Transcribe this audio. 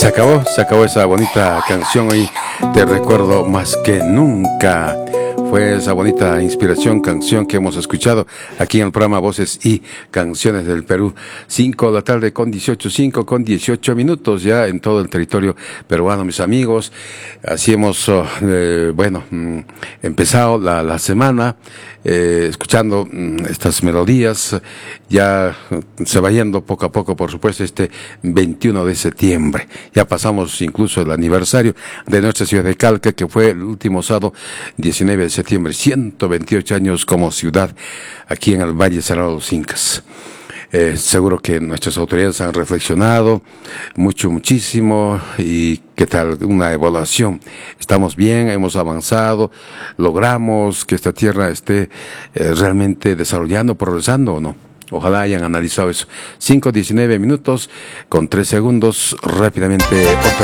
Se acabó esa bonita canción hoy. Te recuerdo más que nunca. Fue esa bonita inspiración, canción que hemos escuchado aquí en el programa Voces y Canciones del Perú. 5 de la tarde con 18 minutos ya en todo el territorio peruano, mis amigos. Así hemos, empezado la semana escuchando estas melodías. Ya se va yendo poco a poco, por supuesto, este 21 de septiembre. Ya pasamos incluso el aniversario de nuestra ciudad de Calca, que fue el último sábado 19 de septiembre, 128 años como ciudad aquí en el Valle Sagrado de los Incas. Seguro que nuestras autoridades han reflexionado muchísimo. Y qué tal una evaluación. Estamos bien, hemos avanzado, logramos que esta tierra esté realmente desarrollando, progresando o no. Ojalá hayan analizado eso. 5:19 minutos con 3 segundos. Rápidamente otra